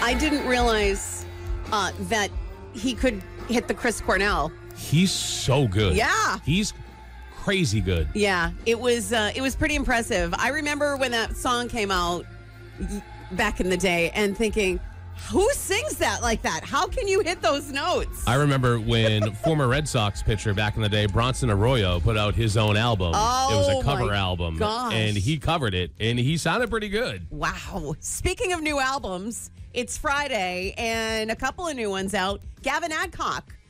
I didn't realize that he could hit the Chris Cornell. He's so good. Yeah. He's crazy good. Yeah, it was pretty impressive. I remember when that song came out back in the day and thinking, who sings that like that? How can you hit those notes? I remember when former Red Sox pitcher back in the day, Bronson Arroyo, put out his own album. Oh, it was a cover my album. gosh. And he covered it, and he sounded pretty good. Wow. Speaking of new albums, it's Friday, and a couple of new ones out. Gavin Adcock